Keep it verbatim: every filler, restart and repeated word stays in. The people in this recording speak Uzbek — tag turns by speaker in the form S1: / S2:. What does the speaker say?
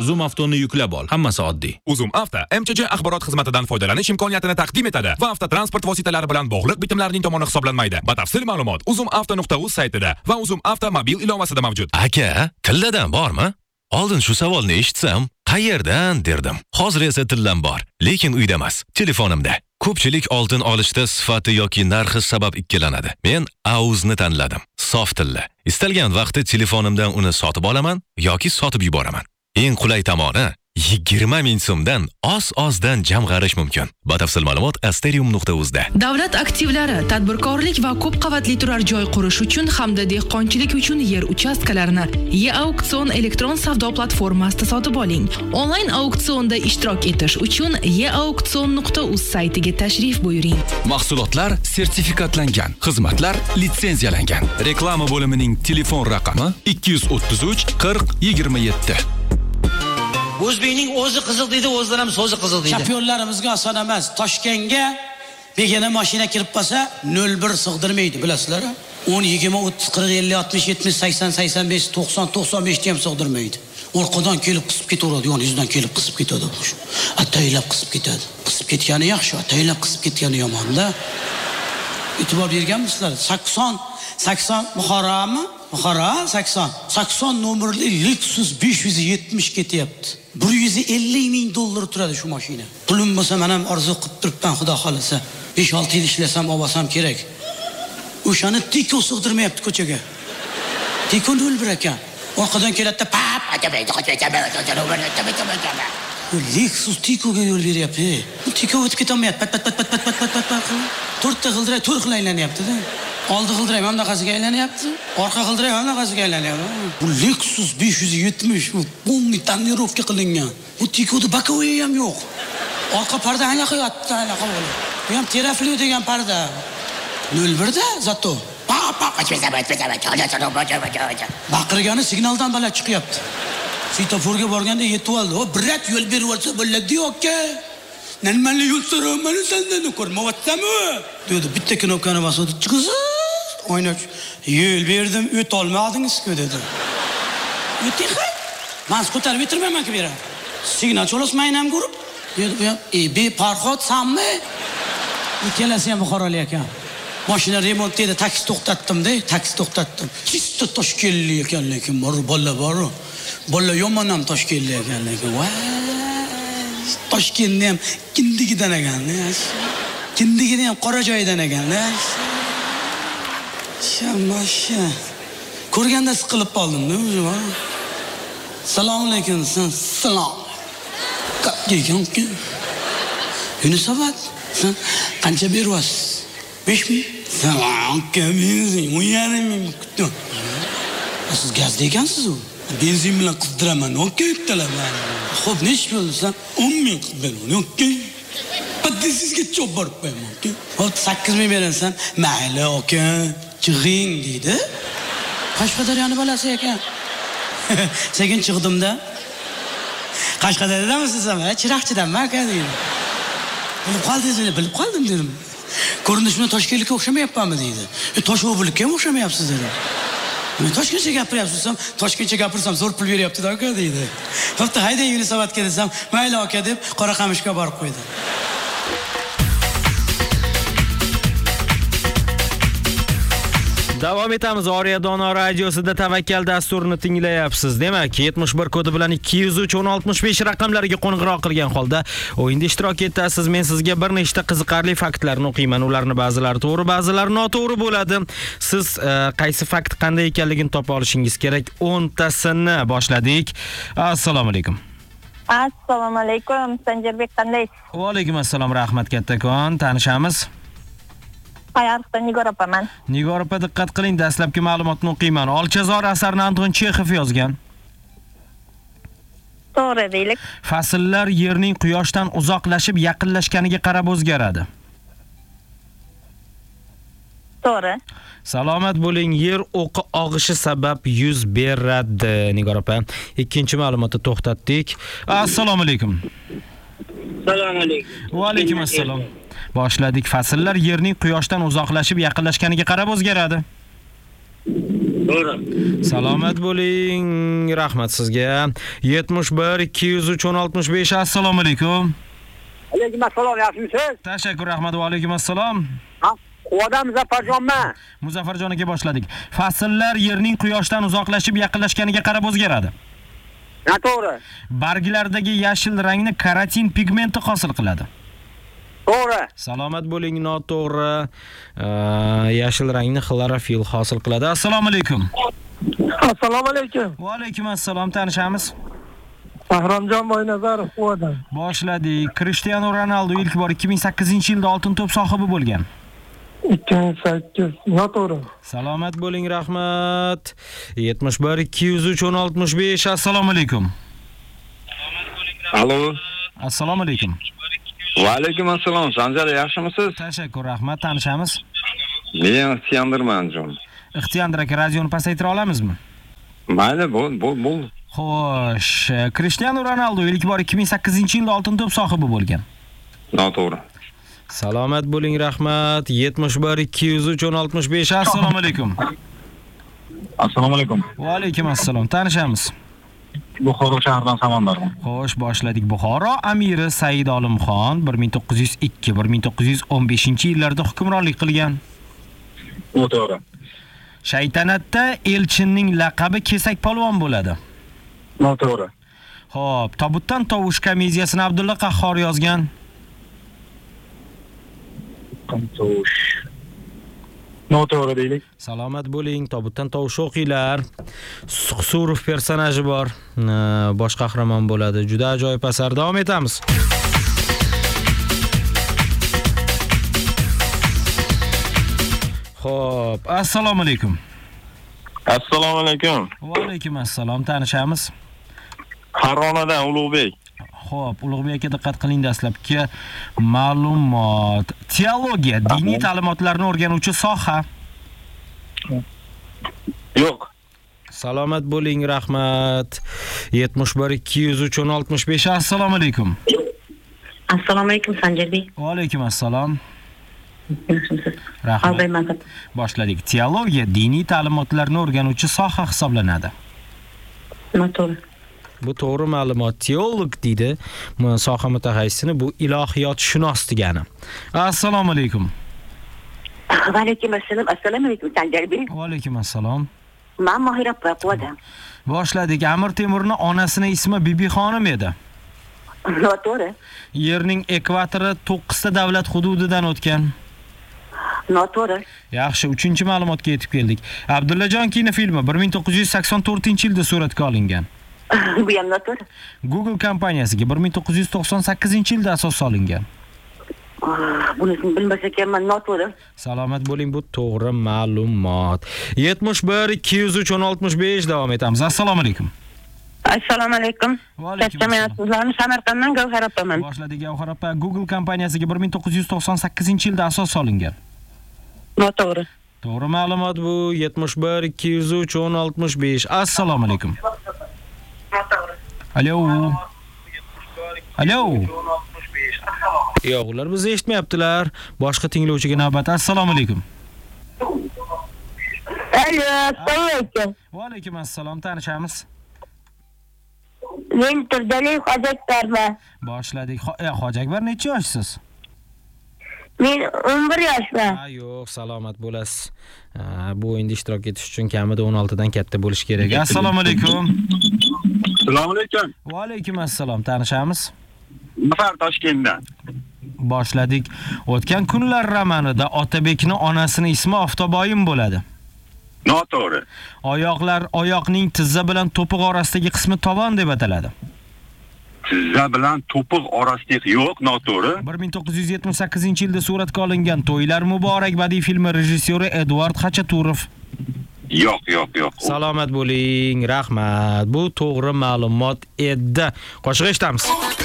S1: Uzum Avtoni yuklab ol. Hammasi oddiy.
S2: Uzum Avto M C J axborot xizmatidan foydalanish imkoniyatini taqdim etadi va avtotransport vositalari bilan bog'liq bitimlarning tomoni hisoblanmaydi. Batafsil ma'lumot uzum avto nuqta uz saytida va Uzum Avto mobil ilovasida mavjud.
S3: Aka, tilladan bormi? Oldin shu savolni eshitsam, qayerdan derdim. Hozir esa tillam bor, lekin uyda emas, telefonimda. Ko'pchilik oltin olishda sifati yoki narxi sabab ikkilanadi. Men Auzni tanladim. Sof tilla. Istalgan vaqtda telefonimdan uni sotib olaman yoki sotib yuboraman. Eng qulay tomoni yigirma ming so'mdan oz-ozdan jamg'arish mumkin. Batafsil ma'lumot asterium nuqta uz da.
S4: Davlat aktivlari, tadbirkorlik va ko'p qavatli turar joy qurish uchun hamda dehqonchilik uchun yer uchastkalarini E-Auksion elektron savdo platformasida sotib oling. Onlayn auksionda ishtirok etish uchun e auksion nuqta uz saytiga tashrif buyuring.
S5: Mahsulotlar sertifikatlangan, xizmatlar litsenziyalangan. Reklama bo'limining telefon raqami ikki yuz o'ttiz uch qirq yigirma yetti.
S6: O'zbekning o'zi qiziq deydi, o'zidan ham so'zi qiziq deydi. Championlarimizga oson emas. Toshkentga begona mashina kirib qolsa nol bir sig'dirmaydi, bilasizlar? o'n, yigirma, o'ttiz, qirq, ellik, oltmish, yetmish, sakson, sakson besh, to'qson, to'qson besh ta ham sig'dirmaydi. Orqadan kelib qisib ketaveradi, yon yuzidan kelib qisib ketadi. Ataylab qisib ketadi. Qisib ketgani yaxshi, ataylab qisib ketgani yomon-da. E'tibor berganmisizlar? sakson, sakson Buxoromi? Buxoro sakson. sakson nomerli Lexus besh yuz yetmish ketyapti. bir yuz ellik ming dollar turadi shu mashina. Pulim bo'lsa, men ham orzu qilib turibman, xudo xolasa. besh olti yil ishlasam, olsam kerak. O'shani tiko sig'dirmayapti ko'chaga. Tiko nol bir ekan. Orqadan keladi-da, pap, atamaydi, atamaydi. Lexus tikoga yo'l beryapti. Tiko o'tib ketolmayapti. Pat pat pat pat pat pat pat pat. To'rtta g'ildirak to'rt xil aylanyapti-da. Oldi g'ildirak ham naqasiga aylanyapti. Orqa g'ildirak ham naqasiga aylanyapti. Bu Lexus besh yuz yetmish, bu полный tonirovka qilingan. Bu tikoda bakovoyi ham yo'q. Orqa parda anaqa yotdi, anaqa bo'ldi. Bu ham terafli degan parda. nol bir da zato. Baqirgani signaldan baland chiqyapti. Svetoforga borganda yetib oldi. O birat yo'l berib olsa bo'ladi yo'q-ku. Normalni yo'l so'raman sendan ko'rmayapsanmi? Dedi, bitta knopkani bosadi, chiqsiz. O'ynab, yo'l berdim, o't olmadingiz-ku dedi. O'ting qay? Men ko'tarib o'tirmayman ki bera. Signal cho'lasmayman ham ko'rib. Dedi, bu ham, "Ey, be Farhod sanmi?" Ikkalasi ham Buxorolik ekan. Mashina remont dedi, taksi to'xtatdim-da, taksi to'xtatdim. Chista Toshkentlik ekan, lekin bor bola bor. Bola yomon ham Toshkentlik ekan, lekin voy. Toshkentni ham kindigidan ekan-da. Kindigini ham qora joyidan ekan-da. Shammasha. Ko'rganda siqilib qoldim-da o'zi. Assalomu alaykum, salom. Qancha Yunusobod, sen qancha beryapsiz? besh ming? Salom, kamizing, o'n yarim ming kutdim. Siz gazda ekansiz-ku? Benzin bilan qizdiraman, okey talaman. Xo'p, nechta bo'lsa, o'n ming qildim, okey. Bitta sizga cho'p borib qo'yaman, okey. Xo'p, sakkiz ming berasan, mayli, okey. Chig'ing deydi. Qashqadaryoni bolasi ekan. Sekin chiqdim-da. Qashqadaryodamisiz ham? Chiroqchidanman aka deydi. Bilib qoldingizmi? Bilib qoldim dedim. Ko'rinishimdan Toshkentlikka o'xshamayapmanmi deydi. E, Toshobullikka ham o'xshamayapsiz dedim. Men Toshkentcha gapiryapsiz, Toshkentcha gapirsam zo'r pul beryapti-da aka deydi. Xo'pda haydang Yunusobodga desam, mayli aka deb Qoraqamishga borib qo'ydi.
S7: Davom etamiz. Oriya Dono radiosida tavakkal dasturini tinglayapsiz. Demak, yetmish bir kodi bilan ikki yuz uch o'n oltmish besh raqamlariga qo'ng'iroq qilgan holda o'yinda ishtirok etasiz. Men sizga bir nechta qiziqarli faktlarni o'qiyman. Ularni ba'zilari to'g'ri, ba'zilari noto'g'ri bo'ladi. Siz e, qaysi fakt qanday ekanligini topa olishingiz kerak. o'ntasini boshladik. Assalomu alaykum.
S8: Assalomu alaykum. Sanjarbek qandaysiz?
S7: Va alaykum assalom, rahmat kattakon. Tanishamiz.
S8: Hayarxdan Nigor opaman.
S7: Nigor opa, diqqat qiling, dastlabki ma'lumotni o'qiyman. Olchazor asarini Anton Chexov yozgan.
S8: To'g'ri deylik.
S7: Fasllar yerning quyoshdan uzoqlashib yaqinlashganiga qarab o'zgaradi.
S8: To'g'ri.
S7: Salomat bo'ling, yer o'qi og'ishi sabab yuz beradi. Nigor opa, ikkinchi ma'lumotni to'xtatdik. Assalomu alaykum.
S9: Assalomu alaykum.
S7: Va alaykum assalom. Boshladik. Fasllar yerning quyoshdan uzoqlashib yaqinlashganiga qarab o'zgaradi.
S9: To'g'ri.
S7: Salomat bo'ling. Rahmat sizga. yetmish bir ikki yuz uch o'n oltmish besh. Assalomu alaykum.
S9: Alaykum assalom, yaxshimisiz?
S7: Tashakkur, rahmat va alaykum assalom.
S9: Ha, Quvada Muzaffarjonman.
S7: Muzaffarjon aka boshladik. Fasllar yerning quyoshdan uzoqlashib yaqinlashganiga qarab o'zgaradi.
S9: Noto'g'ri.
S7: Barglardagi yashil rangni keratin pigmenti hosil qiladi.
S9: To'g'ri.
S7: Salomat bo'ling, noto'g'ri. Yashil rangni xlorofil hosil qiladi. Assalomu alaykum.
S10: Assalomu alaykum.
S7: Va alaykum assalom, tanishamiz.
S10: Bahromjon Boynazarov Quvadan.
S7: Boshladik. Cristiano Ronaldo ilk bor ikki ming sakkizinchi yilda oltin to'p sohibi bo'lgan.
S10: ikki ming sakkiz. Noto'g'ri.
S7: Salomat bo'ling, rahmat. yetmish bir ikki yuz uch o'n oltmish besh. Assalomu alaykum.
S11: Alo.
S7: Assalomu alaykum.
S11: Va alaykum assalom. Sanjar, yaxshimisiz?
S7: Tashakkur, rahmat. Tanishamiz.
S11: Men Ixtiyandirman, jon.
S7: Ixtiyandir aka, radioni pasaytira olamizmi?
S11: Mayli, bo'l, bo'l, bo'l.
S7: Xo'sh, Cristiano Ronaldo ilk bor ikki ming sakkizinchi yilda oltin to'p sohibi bo'lgan.
S11: Noto'g'ri.
S7: Salomat bo'ling, rahmat. yetmish bir ikki yuz uch o'n oltmish besh. Assalomu alaykum.
S12: Assalomu alaykum.
S7: Va alaykum assalom. Tanishamiz.
S12: Buxoro shahridan Samandorman.
S7: Xo'sh, boshladik. Buxoro amiri Said Olimxon bir ming to'qqiz yuz ikki bir ming to'qqiz yuz o'n beshinchi yillarda hukmronlik qilgan.
S12: Noto'g'ri.
S7: Shaytanatda elchinning laqabi kesak polvon bo'ladi.
S12: Noto'g'ri.
S7: Xo'p, Tobutdan tovush komediyasini Abdulla Qahhor yozgan.
S12: Tovush. Noto'g'ri deylik.
S7: Salomat bo'ling. Tobutdan tovush o'qinglar. Suqsurov personaji bor. Bosh qahramon bo'ladi. Juda ajoyib asar. Davom etamiz. Xo'p, assalomu alaykum.
S12: Assalomu alaykum.
S7: Va alaykum assalom. Tanishamiz.
S12: Farg'onadan Ulug'bek.
S7: Xo'p, Ulug'bek aka, diqqat qiling, dastlabki ma'lumot. Teologiya, diniy ta'limotlarni o'rganuvchi soha.
S12: Yo'q.
S7: Salomat bo'ling, rahmat. yetmish bir ikki yuz uch o'n oltmish besh. Assalomu alaykum.
S13: Assalomu alaykum Sanjarbek.
S7: Va alaykum assalom.
S13: Yaxshimisiz?
S7: Rahmat. Boshladik. Teologiya, diniy ta'limotlarni o'rganuvchi soha hisoblanadi.
S13: Noto'g'ri.
S7: Bu to'g'ri ma'lumot. Teolog deydi, soha mutaxassisini, bu ilohiyotshunos degani. Assalomu alaykum.
S13: Va alaykum assalom. Assalomu alaykum Sanjarbek.
S7: Va alaykum assalom.
S13: Men Mohira Quvadan.
S7: Boshladik. Amir Temurning onasining ismi Bibixonim edi.
S13: Noto'g'ri.
S7: Yerning ekvatori to'qqiz ta davlat hududidan o'tgan.
S13: Noto'g'ri.
S7: Yaxshi, uchinchi ma'lumotga yetib keldik. Abdullajon kino filmi bir ming to'qqiz yuz sakson to'rtinchi yilda suratga olingan.
S13: Bu ham noto'g'ri.
S7: Google kompaniyasiga bir ming to'qqiz yuz to'qson sakkizinchi yilda asos solingan.
S13: Bunisini bilmas ekanman, noto'g'ri.
S7: Salomat bo'ling, bu to'g'ri ma'lumot. yetmish bir ikki yuz uch o'n oltmish besh. Davom etamiz. Assalomu alaykum.
S14: Assalomu alaykum. Sizlarni Samarqanddan Gavhar opaman.
S7: Boshladik. Gavhar opa, Google kompaniyasiga bir ming to'qqiz yuz to'qson sakkizinchi yilda asos solingan.
S14: Noto'g'ri.
S7: To'g'ri ma'lumot bu. yetmish bir ikki yuz uch o'n oltmish besh. Assalomu alaykum. Alo. Alo. Yo'q, ular bizni eshitmayaptilar. Boshqa tinglovchiga navbat. Assalomu alaykum.
S14: Alo, assalomu alaykum.
S7: Va alaykum assalom. Tanishamiz.
S14: Men Turdaliyev Hojakbarman.
S7: Boshladik. Hojakbar necha yoshsiz?
S14: Men o'n bir yoshman.
S7: Ha, yo'q, salomat bo'lasiz. Bu o'yinda ishtirok etish uchun kamida o'n olti dan katta bo'lish kerak. Assalomu alaykum.
S12: Assalomu alaykum.
S7: Va alaykum assalom. Tanishamiz.
S12: Nafar Toshkentdan.
S7: Boshladik. O'tgan kunlar romanida Otabekning onasining ismi Oftoboyim bo'ladi.
S12: Noto'g'ri.
S7: Oyoqlar oyoqning tizza bilan to'piq orasidagi qismi tovon deb ataladi.
S12: Tizza bilan to'piq orasidagi yo'q, noto'g'ri.
S7: bir ming to'qqiz yuz yetmish sakkizinchi yilda suratga olingan To'ylar muborak badiiy filmi rejissyori Eduard Xachaturov.
S12: Yo'q, yo'q, yo'q.
S7: Salomat bo'ling, rahmat. Bu to'g'ri ma'lumot edi. Qo'shiq eshitamiz.